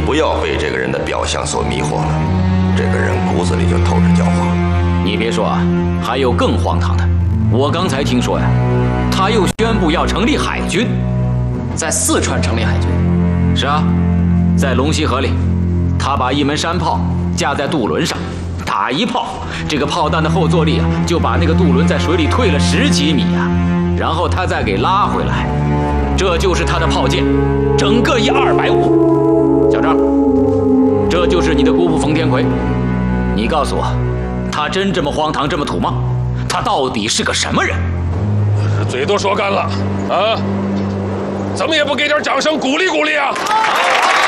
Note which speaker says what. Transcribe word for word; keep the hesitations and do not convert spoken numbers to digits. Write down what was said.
Speaker 1: 不要被这个人的表象所迷惑了。这个人骨子里就透着狡猾。
Speaker 2: 你别说啊，还有更荒唐的。我刚才听说呀，他又宣布要成立海军，
Speaker 3: 在四川成立海军。
Speaker 2: 是啊，在龙溪河里，他把一门山炮架在渡轮上，打一炮，这个炮弹的后坐力啊，就把那个渡轮在水里退了十几米啊，然后他再给拉回来。这就是他的炮舰，整个一二百五。小张，这就是你的姑父冯天魁，你告诉我，他真这么荒唐，这么土吗？他到底是个什么人？
Speaker 4: 嘴都说干了啊！怎么也不给点掌声鼓励鼓励啊！